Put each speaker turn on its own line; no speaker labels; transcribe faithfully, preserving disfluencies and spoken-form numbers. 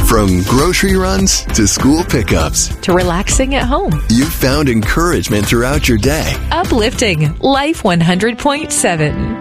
From grocery runs to school pickups,
to relaxing at home.
you've found encouragement throughout your day.
Uplifting Life one hundred point seven.